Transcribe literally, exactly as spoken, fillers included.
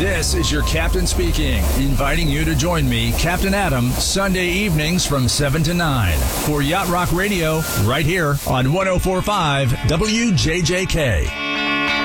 This is your captain speaking, inviting you to join me, Captain Adam, Sunday evenings from seven to nine for Yacht Rock Radio, right here on one oh four point five W J J K.